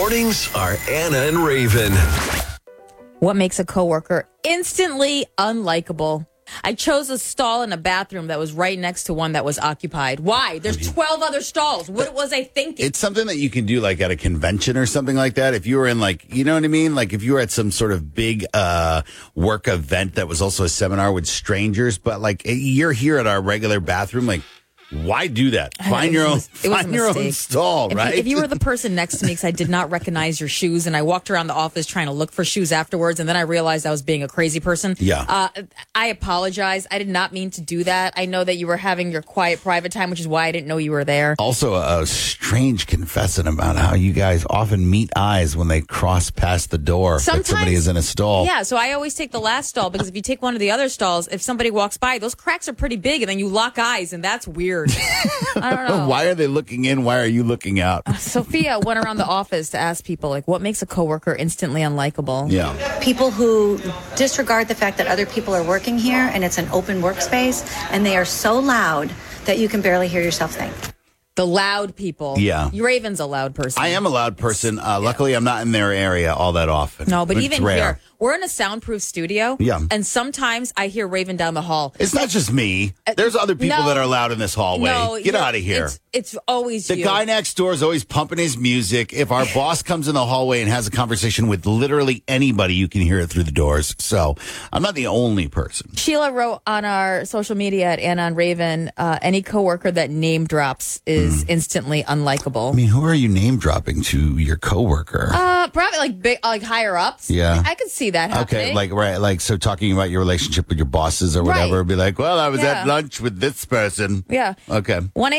Mornings are Anna and Raven. What makes a coworker instantly unlikable? I chose a stall in a bathroom that was right next to one that was occupied. Why? There's 12 other stalls. What was I thinking? It's something that you can do like at a convention or something like that. If you were in like, you know what I mean? Like if you were at some sort of big work event that was also a seminar with strangers, but like you're here at our regular bathroom, like why do that? Find your own stall, right? If you were the person next to me, because I did not recognize your shoes, and I walked around the office trying to look for shoes afterwards, and then I realized I was being a crazy person. Yeah. I apologize. I did not mean to do that. I know that you were having your quiet, private time, which is why I didn't know you were there. Also, a strange confession about how you guys often meet eyes when they cross past the door. Sometimes that somebody is in a stall. Yeah, so I always take the last stall, because if you take one of the other stalls, if somebody walks by, those cracks are pretty big, and then you lock eyes, and that's weird. I don't know. Why are they looking in? Why are you looking out? Sophia went around the office to ask people, like, what makes a coworker instantly unlikable? Yeah. People who disregard the fact that other people are working here and it's an open workspace, and they are so loud that you can barely hear yourself think. The loud people. Yeah. Raven's a loud person. I am a loud person. Luckily, I'm not in their area all that often. No, but it's even rare. here, we're in a soundproof studio. Yeah. And sometimes I hear Raven down the hall. It's not just me. There's other people no. that are loud in this hallway. No, Get out of here. It's always The you. guy next door is always pumping his music. If our boss comes in the hallway and has a conversation with literally anybody, you can hear it through the doors. So I'm not the only person. Sheila wrote on our social media at Anna and Raven, any coworker that name drops is instantly unlikable. I mean, who are you name dropping to your coworker? Probably like big, like higher ups. Yeah. I could see that happening. Okay, so talking about your relationship with your bosses or whatever, Right. be like, well, I was Yeah. at lunch with this person. Yeah. Okay.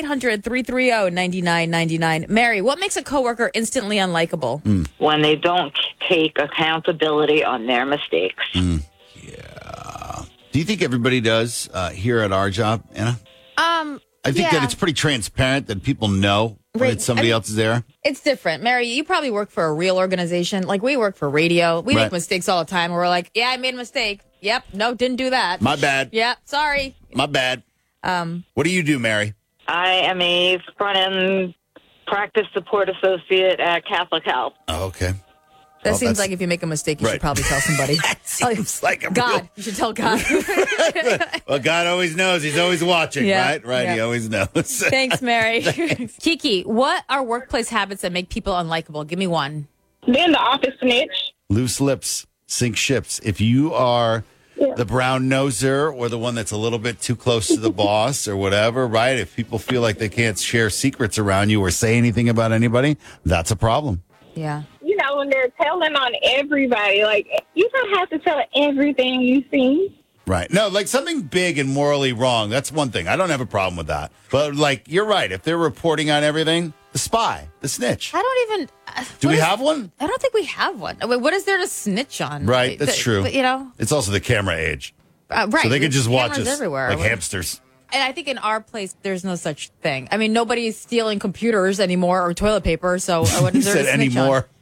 1-800-330-9999. Mary, what makes a coworker instantly unlikable? When they don't take accountability on their mistakes. Do you think everybody does here at our job, Anna? I think that it's pretty transparent that people know when Right. it's somebody else's error. It's different. Mary, you probably work for a real organization. Like we work for radio. We Right. make mistakes all the time. We're like, yeah, I made a mistake. Yep. No, didn't do that. My bad. Yep. Sorry. My bad. What do you do, Mary? I am a front-end practice support associate at Catholic Health. Oh, okay. That Well, seems that's- like if you make a mistake, you Right. should probably tell somebody. Seems like a God. You should tell God. Well, God always knows. He's always watching, Yeah. right? Right. Yeah. He always knows. Thanks, Mary. Kiki, what are workplace habits that make people unlikable? Give me one. Then the office snitch. Loose lips sink ships. If you are the brown noser or the one that's a little bit too close to the boss or whatever, right? If people feel like they can't share secrets around you or say anything about anybody, that's a problem. Yeah. You know, when they're telling on everybody, like, you don't have to tell everything you see. Right. No, like something big and morally wrong. That's one thing. I don't have a problem with that. But like, you're right. If they're reporting on everything, the spy, the snitch. I don't even. Do we have one? I don't think we have one. Wait, what is there to snitch on? Right. That's true. But, you know, It's also the camera age. right. So they could just watch Cameras us everywhere. like hamsters. And I think in our place, there's no such thing. I mean, nobody's stealing computers anymore or toilet paper. So what You is there said to snitch on? anymore.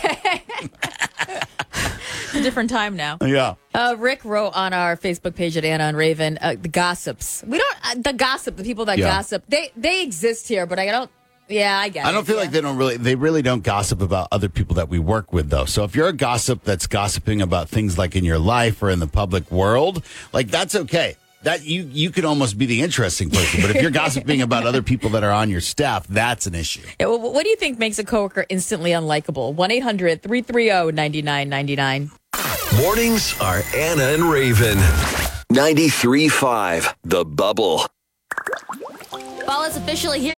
It's a different time now. Yeah. Rick wrote on our Facebook page at Anna and Raven, the gossips. We don't, the people that Yeah. gossip, they exist here, but I don't, I get it. I don't feel like they really don't gossip about other people that we work with, though. So if you're a gossip that's gossiping about things like in your life or in the public world, like that's okay. That you could almost be the interesting person. But if you're gossiping about other people that are on your staff, that's an issue. Yeah, well, what do you think makes a coworker instantly unlikable? 1-800-330-9999. Mornings are Anna and Raven. 93.5 The Bubble. Fall is officially here.